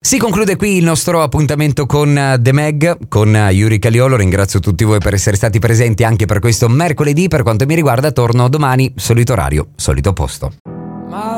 Si conclude qui il nostro appuntamento con The Meg, con Yuri Caliolo. Ringrazio tutti voi per essere stati presenti anche per questo mercoledì. Per quanto mi riguarda torno domani, solito orario, solito posto.